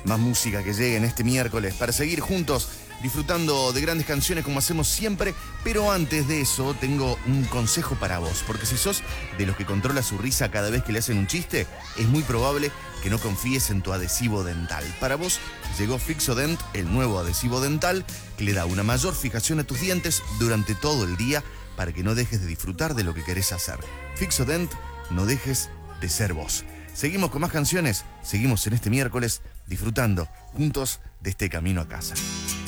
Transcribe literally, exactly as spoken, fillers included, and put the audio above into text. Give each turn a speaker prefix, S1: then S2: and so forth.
S1: Más música que llegue en este miércoles para seguir juntos disfrutando de grandes canciones como hacemos siempre. Pero antes de eso tengo un consejo para vos, porque si sos de los que controla su risa cada vez que le hacen un chiste, es muy probable que no confíes en tu adhesivo dental. Para vos llegó Fixodent, el nuevo adhesivo dental que le da una mayor fijación a tus dientes durante todo el día para que no dejes de disfrutar de lo que querés hacer. Fixodent, no dejes de ser vos. Seguimos con más canciones, seguimos en este miércoles disfrutando juntos de este camino a casa.